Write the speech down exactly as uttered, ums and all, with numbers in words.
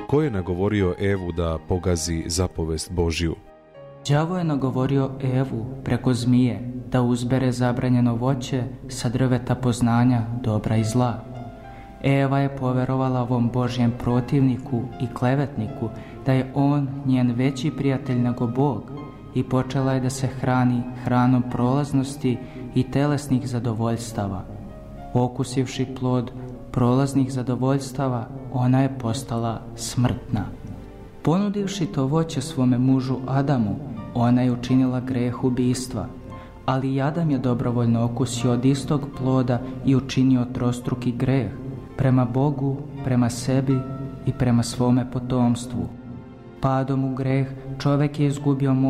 Ko je nagovorio Evu da pogazi zapovest Božju? Đavo je nagovorio Evu preko zmije da uzbere zabranjeno voće sa drveta poznanja dobra i zla. Eva je poverovala ovom Božjem protivniku i klevetniku da je on njen veći prijatelj nego Bog i počela je da se hrani hranom prolaznosti i telesnih zadovoljstava. Okusivši plod prolaznih zadovoljstava, ona je postala smrtna. Ponudivši to voće svome mužu Adamu, ona je učinila greh ubistva, ali i Adam je dobrovoljno okusio od istog ploda i učinio trostruki greh prema Bogu, prema sebi i prema svome potomstvu. Padom u greh čovjek je izgubio